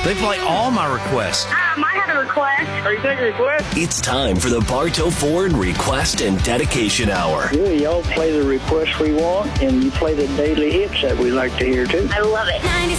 They play all my requests. I had a request. Are you taking requests? It's time for the Bartow Ford Request and Dedication Hour. Yeah, y'all play the requests we want, and you play the daily hits that we like to hear, too. I love it.